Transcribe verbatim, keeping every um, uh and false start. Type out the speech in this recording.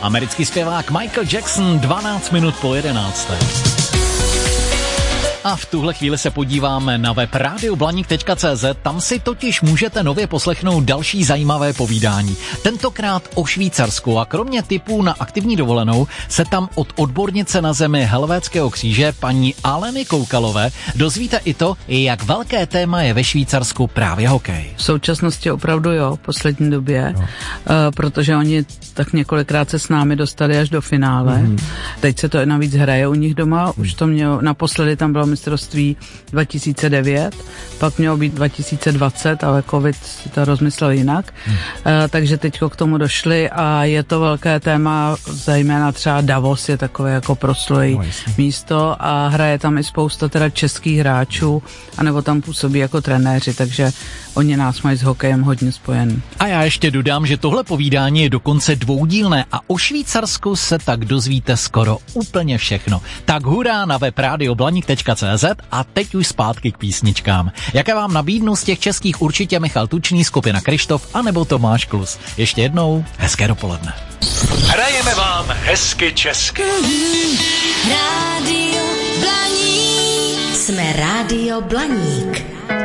Americký zpěvák Michael Jackson, dvanáct minut po jedenácté. A v tuhle chvíli se podíváme na web rádio blaník tečka cé zet, tam si totiž můžete nově poslechnout další zajímavé povídání. Tentokrát o Švýcarsku a kromě tipů na aktivní dovolenou se tam od odbornice na zemi Helvétského kříže paní Aleny Koukalové dozvíte i to, jak velké téma je ve Švýcarsku právě hokej. V současnosti opravdu jo, v poslední době, no. uh, protože oni tak několikrát se s námi dostali až do finále. Mm. Teď se to navíc hraje u nich doma, mm. už to mělo, naposledy tam bylo mistrovství dva tisíce devět, pak mělo být dva tisíce dvacet, ale covid si to rozmyslel jinak. Hmm. Uh, takže teďko k tomu došli a je to velké téma, zejména třeba Davos je takové jako proslulé no, místo a hraje tam i spousta teda českých hráčů, anebo tam působí jako trenéři, takže oni nás mají s hokejem hodně spojený. A já ještě dodám, že tohle povídání je dokonce dvoudílné a o Švýcarsku se tak dozvíte skoro úplně všechno. Tak hurá na web rádio blaník tečka cé zet a teď už zpátky k písničkám. Jaké vám nabídnu z těch českých určitě Michal Tučný, skupina Krištof anebo Tomáš Klus. Ještě jednou hezké dopoledne. Hrajeme vám hezky česky. Rádio Blaník. Jsme Rádio Blaník.